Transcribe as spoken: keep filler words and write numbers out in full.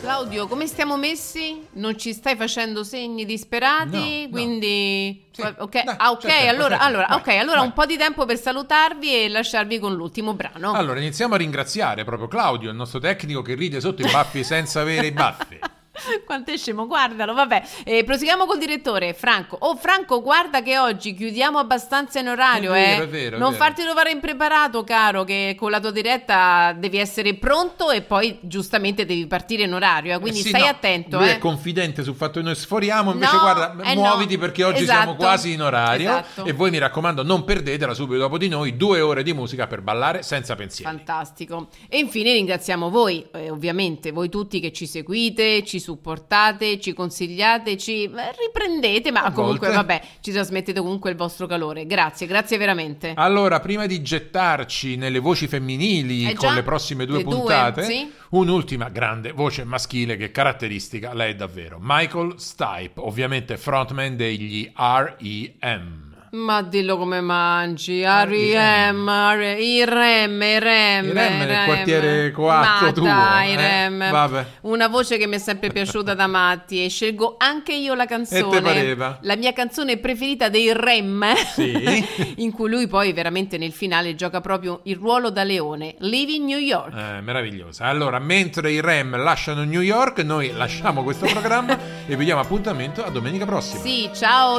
Claudio, come stiamo messi? Non ci stai facendo segni disperati? No, quindi no. Sì, ok, dai, ah, ok, c'è tempo, allora, c'è allora, tempo. okay, Vai, allora vai. un po' di tempo per salutarvi e lasciarvi con l'ultimo brano. Allora, iniziamo a ringraziare proprio Claudio, il nostro tecnico che ride sotto i baffi senza avere i baffi. Quanto è scemo, guardalo, vabbè. Eh, proseguiamo col direttore, Franco. Oh, Franco, guarda che oggi chiudiamo abbastanza in orario, È vero, eh. è vero, è non vero. farti trovare impreparato, caro, che con la tua diretta devi essere pronto e poi giustamente devi partire in orario, eh. Quindi Eh sì, stai no, attento, lui eh. è confidente sul fatto che noi sforiamo, invece No, guarda, eh no. muoviti perché oggi siamo Esatto. quasi in orario. Esatto. E voi mi raccomando, non perdetela subito dopo di noi, due ore di musica per ballare senza pensieri. Fantastico. E infine ringraziamo voi, eh, ovviamente, voi tutti che ci seguite, ci supportate, ci consigliate, ci eh, riprendete, ma A comunque volte. vabbè, ci trasmettete comunque il vostro calore. Grazie, grazie veramente. Allora, prima di gettarci nelle voci femminili Eh con già, le prossime due le due, puntate, sì. un'ultima grande voce maschile che è caratteristica, lei è davvero Michael Stipe, ovviamente frontman degli R E M. Ma dillo come mangi, R E M, il rem, il rem, Il rem nel quartiere coatto ma tuo, dai, eh? rem. Vabbè. Una voce che mi è sempre piaciuta da matti e scelgo anche io la canzone. E te pareva? La mia canzone preferita dei rem, Sì. in cui lui poi veramente nel finale gioca proprio il ruolo da leone, Living New York. Eh, meravigliosa. Allora, mentre i Rem lasciano New York, noi lasciamo questo programma e vi diamo appuntamento a domenica prossima. Sì, ciao.